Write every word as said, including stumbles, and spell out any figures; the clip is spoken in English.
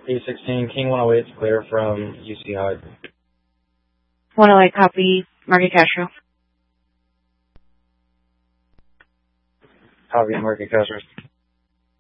E sixteen, King one oh eight is clear from U C Hyde. one oh eight, copy. Market Castro. Copy, Market Castro.